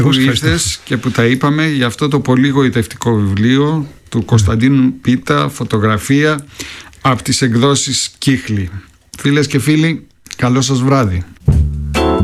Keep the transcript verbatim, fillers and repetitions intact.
που ήρθες και που τα είπαμε για αυτό το πολύ γοητευτικό βιβλίο του Κωνσταντίνου Πίτα, φωτογραφία, από τις εκδόσεις Κύχλη. Φίλες και φίλοι, καλό σας βράδυ.